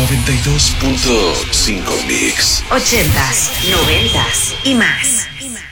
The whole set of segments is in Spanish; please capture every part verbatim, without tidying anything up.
noventa y dos punto cinco Mix. Ochentas, noventas y más.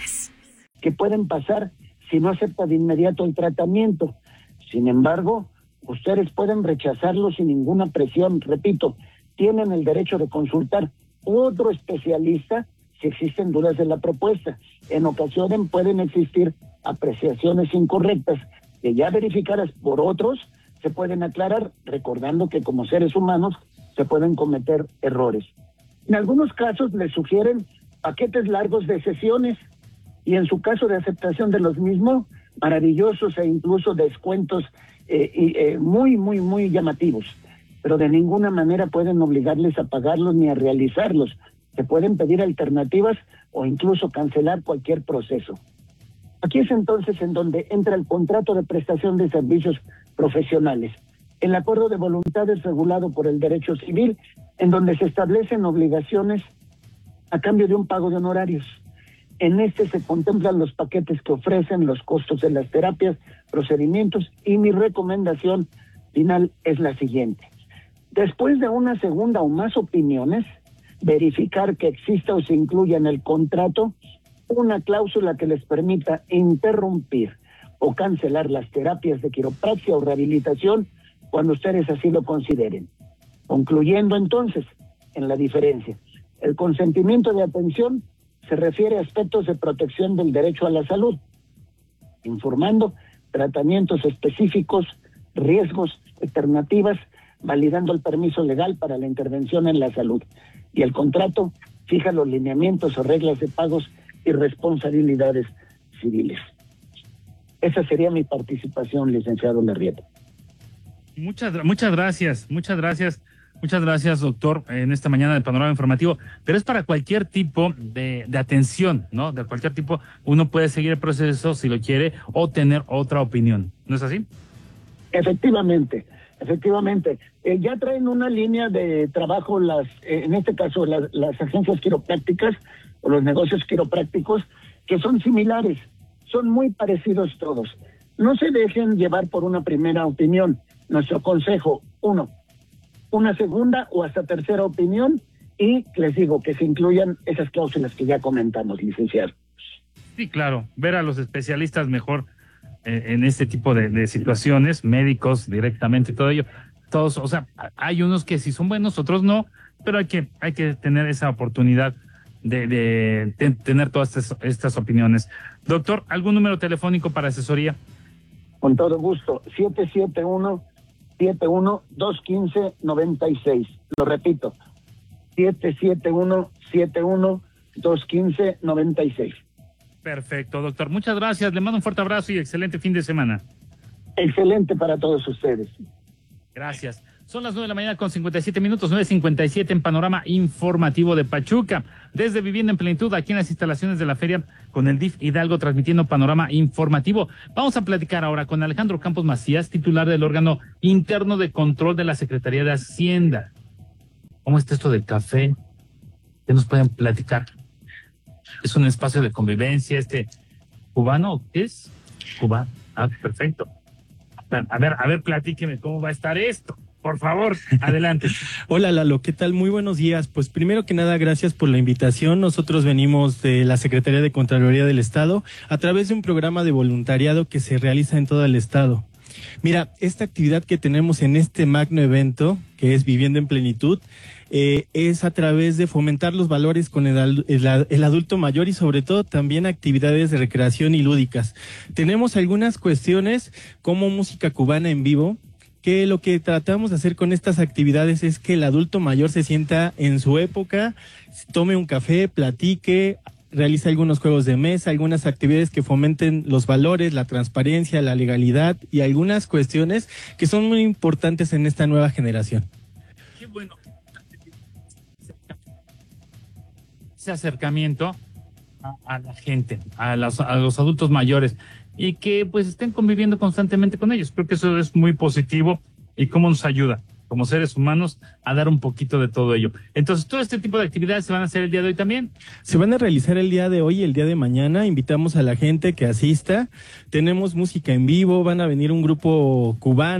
Que pueden pasar si no acepta de inmediato el tratamiento. Sin embargo, ustedes pueden rechazarlo sin ninguna presión. Repito, tienen el derecho de consultar otro especialista si existen dudas de la propuesta. En ocasiones pueden existir apreciaciones incorrectas que ya verificadas por otros se pueden aclarar, recordando que como seres humanos se pueden cometer errores. En algunos casos les sugieren paquetes largos de sesiones y en su caso de aceptación de los mismos, maravillosos e incluso descuentos eh, eh, muy, muy, muy llamativos. Pero de ninguna manera pueden obligarles a pagarlos ni a realizarlos. Se pueden pedir alternativas o incluso cancelar cualquier proceso. Aquí es entonces en donde entra el contrato de prestación de servicios profesionales, el acuerdo de voluntades regulado por el derecho civil, en donde se establecen obligaciones a cambio de un pago de honorarios. En este se contemplan los paquetes que ofrecen, los costos de las terapias, procedimientos, y mi recomendación final es la siguiente. Después de una segunda o más opiniones, verificar que exista o se incluya en el contrato una cláusula que les permita interrumpir o cancelar las terapias de quiropraxia o rehabilitación cuando ustedes así lo consideren. Concluyendo entonces en la diferencia, el consentimiento de atención se refiere a aspectos de protección del derecho a la salud, informando tratamientos específicos, riesgos, alternativas, validando el permiso legal para la intervención en la salud. Y el contrato fija los lineamientos o reglas de pagos y responsabilidades civiles. Esa sería mi participación, licenciado Larrieta. Muchas, muchas gracias, muchas gracias, muchas gracias, doctor, en esta mañana del Panorama Informativo. Pero es para cualquier tipo de, de atención, ¿no? De cualquier tipo, uno puede seguir el proceso si lo quiere o tener otra opinión. ¿No es así? Efectivamente, efectivamente. Eh, ya traen una línea de trabajo, las, eh, en este caso, las, las agencias quiroprácticas o los negocios quiroprácticos, que son similares, son muy parecidos todos. No se dejen llevar por una primera opinión. Nuestro consejo, uno, una segunda o hasta tercera opinión, y les digo que se incluyan esas cláusulas que ya comentamos, licenciado. Sí, claro, ver a los especialistas mejor eh, en este tipo de, de situaciones, médicos directamente, todo ello. Todos, o sea, hay unos que sí son buenos, otros no, pero hay que, hay que tener esa oportunidad de, de, de tener todas estas, estas opiniones. Doctor, ¿algún número telefónico para asesoría? Con todo gusto, siete siete uno, siete uno dos uno cinco, nueve seis. Lo repito, siete siete uno, siete uno dos uno cinco, nueve seis. Perfecto, doctor. Muchas gracias. Le mando un fuerte abrazo y excelente fin de semana. Excelente para todos ustedes. Gracias. Son las nueve de la mañana con cincuenta y siete minutos, nueve cincuenta y siete en Panorama Informativo de Pachuca. Desde Vivienda en Plenitud, aquí en las instalaciones de la feria, con el D I F Hidalgo transmitiendo Panorama Informativo. Vamos a platicar ahora con Alejandro Campos Macías, titular del órgano interno de control de la Secretaría de Hacienda. ¿Cómo está esto del café? ¿Qué nos pueden platicar? ¿Es un espacio de convivencia este cubano o qué es? Cubano. Ah, perfecto. A ver, a ver, platíqueme cómo va a estar esto. Por favor, adelante. Hola Lalo, ¿qué tal? Muy buenos días. Pues primero que nada, gracias por la invitación. Nosotros venimos de la Secretaría de Contraloría del Estado a través de un programa de voluntariado que se realiza en todo el Estado. Mira, esta actividad que tenemos en este magno evento, que es Vivienda en Plenitud, eh, es a través de fomentar los valores con el, el, el adulto mayor y sobre todo también actividades de recreación y lúdicas. Tenemos algunas cuestiones como música cubana en vivo, que lo que tratamos de hacer con estas actividades es que el adulto mayor se sienta en su época, tome un café, platique, realice algunos juegos de mesa, algunas actividades que fomenten los valores, la transparencia, la legalidad y algunas cuestiones que son muy importantes en esta nueva generación. Qué bueno. Ese acercamiento a, a la gente, a los, a los adultos mayores, y que pues estén conviviendo constantemente con ellos. Creo que eso es muy positivo y cómo nos ayuda como seres humanos a dar un poquito de todo ello. Entonces, todo este tipo de actividades se van a hacer el día de hoy también. Se van a realizar el día de hoy y el día de mañana. Invitamos a la gente que asista. Tenemos música en vivo, van a venir un grupo cubano.